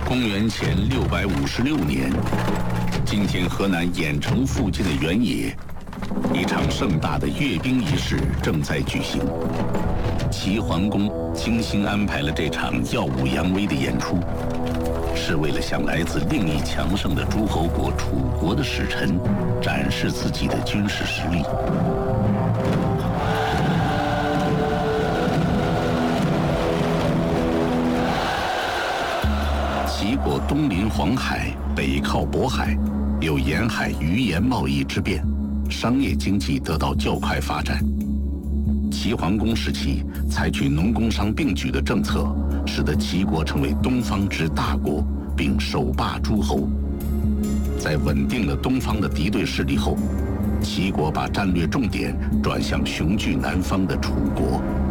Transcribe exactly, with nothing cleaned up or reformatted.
公元前六百五十六年，今天河南兖城附近的原野，一场盛大的阅兵仪式正在举行。齐桓公精心安排了这场耀武扬威的演出，是为了向来自另一强盛的诸侯国楚国的使臣展示自己的军事实力。齐国东临黄海，北靠渤海，有沿海鱼盐贸易之便，商业经济得到较快发展。齐桓公时期采取农工商并举的政策，使得齐国成为东方之大国，并首霸诸侯。在稳定了东方的敌对势力后，齐国把战略重点转向雄踞南方的楚国。